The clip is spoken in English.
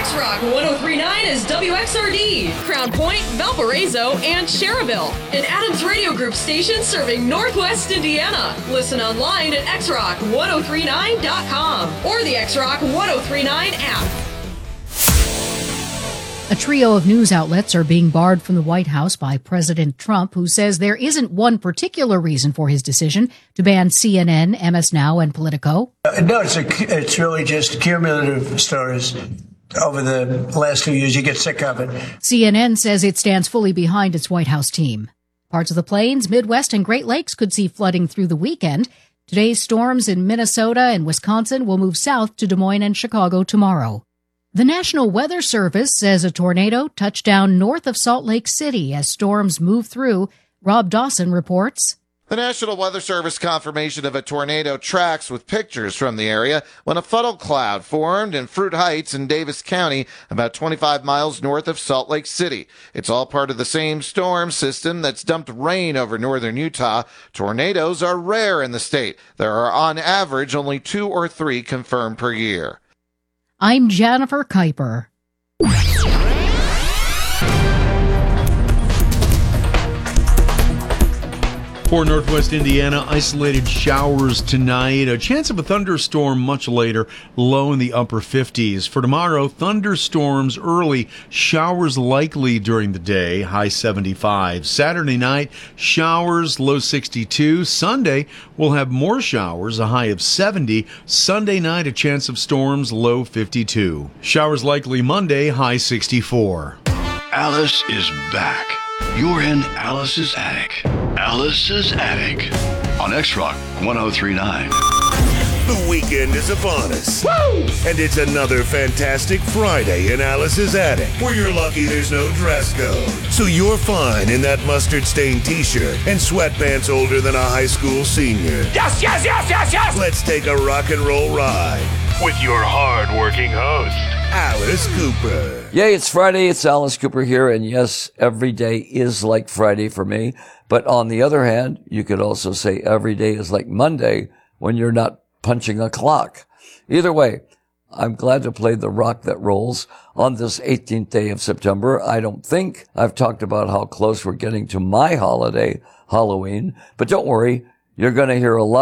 X-Rock 103.9 is WXRD, Crown Point, Valparaiso, and Cherville. An Adams Radio Group station serving Northwest Indiana. Listen online at xrock1039.com or the X-Rock 1039 app. A trio of news outlets are being barred from the White House by President Trump, who says there isn't one particular reason for his decision to ban CNN, MS Now, and Politico. No, it's really just cumulative stories. Over the last 2 years, you get sick of it. CNN says it stands fully behind its White House team. Parts of the Plains, Midwest, and Great Lakes could see flooding through the weekend. Today's storms in Minnesota and Wisconsin will move south to Des Moines and Chicago tomorrow. The National Weather Service says a tornado touched down north of Salt Lake City as storms move through. Rob Dawson reports. The National Weather Service confirmation of a tornado tracks with pictures from the area when a funnel cloud formed in Fruit Heights in Davis County, about 25 miles north of Salt Lake City. It's all part of the same storm system that's dumped rain over northern Utah. Tornadoes are rare in the state. There are on average only 2 or 3 confirmed per year. I'm Jennifer Kuiper. For Northwest Indiana, isolated showers tonight. A chance of a thunderstorm much later, low in the upper 50s. For tomorrow, thunderstorms early, showers likely during the day, high 75. Saturday night, showers, low 62. Sunday, we'll have more showers, a high of 70. Sunday night, a chance of storms, low 52. Showers likely Monday, high 64. Alice is back. You're in Alice's Attic. Alice's Attic on X-Rock 1039. The weekend is upon us. Woo! And it's another fantastic Friday in Alice's Attic, where you're lucky there's no dress code. So you're fine in that mustard-stained t-shirt and sweatpants older than a high school senior. Yes, yes, yes, yes, yes! Let's take a rock and roll ride with your hard-working host, Alice Cooper. Yay, it's Friday. It's Alice Cooper here. And yes, every day is like Friday for me. But on the other hand, you could also say every day is like Monday when you're not punching a clock. Either way, I'm glad to play the rock that rolls on this 18th day of September. I don't think I've talked about how close we're getting to my holiday, Halloween. But don't worry, you're going to hear a lot